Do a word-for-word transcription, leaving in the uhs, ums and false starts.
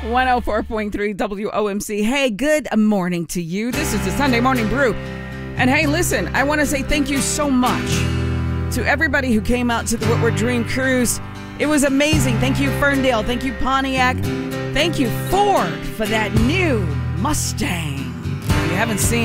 one oh four point three W O M C. Hey, good morning to you. This is the Sunday Morning Brew. And hey, listen, I want to say thank you so much to everybody who came out to the Woodward Dream Cruise. It was amazing. Thank you, Ferndale. Thank you, Pontiac. Thank you, Ford, for that new Mustang. If you haven't seen